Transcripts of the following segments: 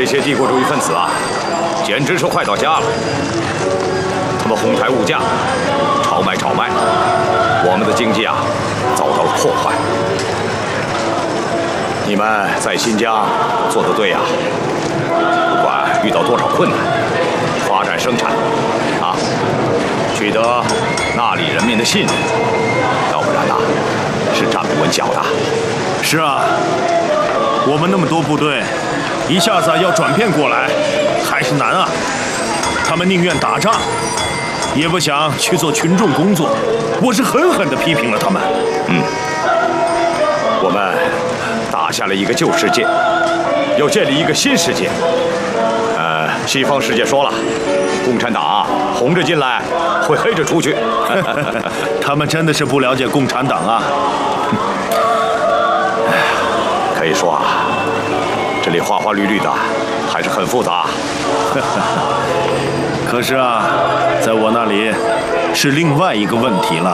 这些帝国主义分子啊，简直是坏到家了。他们哄抬物价，炒买，我们的经济啊遭到了破坏。你们在新疆做得对呀，不管遇到多少困难，发展生产啊，取得那里人民的信任，要不然呐，是站不稳脚的。 是啊，我们那么多部队，一下子要转变过来，还是难啊。他们宁愿打仗，也不想去做群众工作。我是狠狠地批评了他们。 我们打下了一个旧世界，要建立一个新世界。西方世界说了，共产党啊，红着进来，会黑着出去。 他们真的是不了解共产党啊。 可以说啊，这里花花绿绿的，还是很复杂。 可是啊，在我那里是另外一个问题了。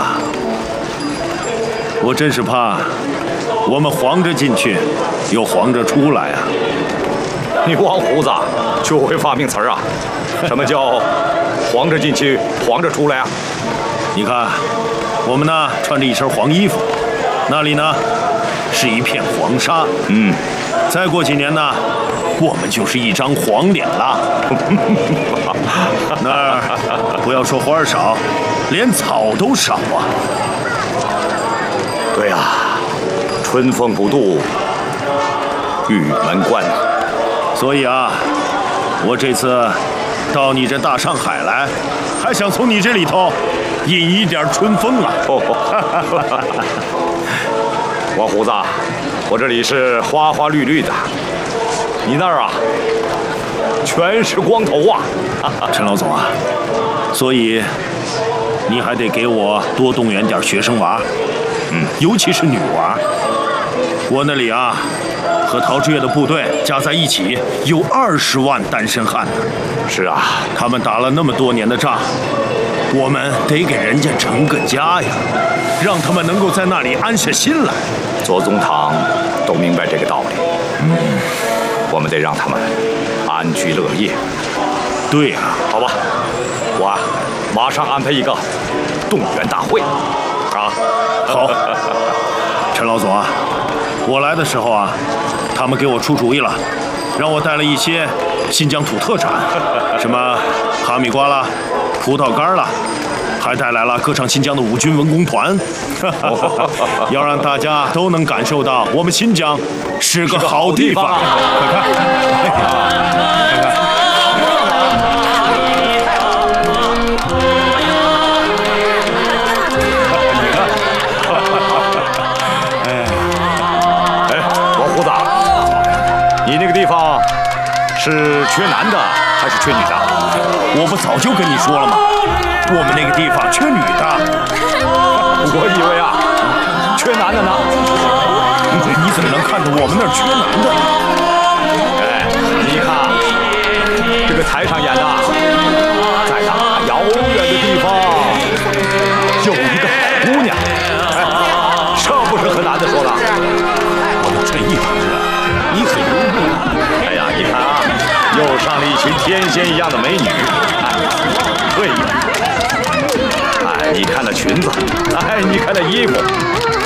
我真是怕我们黄着进去，又黄着出来啊！ 你王胡子就会发明词儿啊？什么叫黄着进去，黄着出来啊？ 你看，我们呢穿着一身黄衣服，那里呢是一片黄沙。再过几年呢，我们就是一张黄脸了。那儿不要说花少，连草都少啊。 对呀，春风不度，玉门关呐。 所以啊，我这次到你这大上海来，还想从你这里头引一点春风啊。 王胡子，我这里是花花绿绿的，你那儿啊，全是光头啊。 陈老总啊，所以你还得给我多动员点学生娃，尤其是女娃。我那里啊，和陶志业的部队加在一起有20万单身汉呢。 是啊， 他们打了那么多年的仗，我们得给人家成个家呀，让他们能够在那里安下心来。 左宗棠都明白这个道理。我们得让他们安居乐业。 对呀， 好吧，我啊，马上安排一个动员大会。啊， 好。陈老总啊，我来的时候啊，他们给我出主意了，让我带了一些新疆土特产，什么哈密瓜啦、葡萄干啦，还带来了歌唱新疆的5军文工团，要让大家都能感受到我们新疆是个好地方。快看。 你那个地方是缺男的还是缺女的？ 我不早就跟你说了吗？我们那个地方缺女的。 我以为啊，缺男的呢。 你怎么能看到我们那儿缺男的？ 你看这个台上演的，在那遥远的地方有一个好姑娘，这不是和男的说的？ 我的陈毅同志，你很幽默。 哎呀，你看啊，又上了一群天仙一样的美女。对呀，哎，你看那裙子，哎，你看那衣服。